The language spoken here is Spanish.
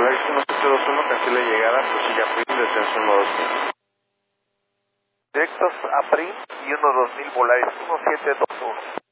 Volaris 1721, cancela llegada, prosiga PRIM, descenso 12000. Directos a PRIM y 12000 Volaris 1721.